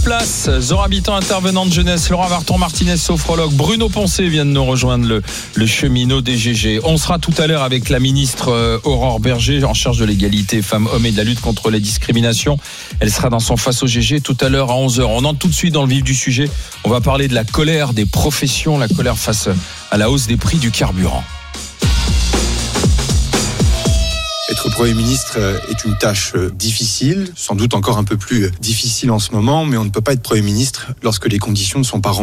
Place, Zora Habitant, intervenante jeunesse, Laura Marton-Martinez, sophrologue, Bruno Poncet vient de nous rejoindre, le cheminot des GG. On sera tout à l'heure avec la ministre Aurore Bergé, en charge de l'égalité femmes-hommes et de la lutte contre les discriminations. Elle sera dans son Face au GG tout à l'heure à 11h. On entre tout de suite dans le vif du sujet. On va parler de la colère des professions, la colère face à la hausse des prix du carburant. Être Premier ministre est une tâche difficile, sans doute encore un peu plus difficile en ce moment, mais on ne peut pas être Premier ministre lorsque les conditions ne sont pas remplies.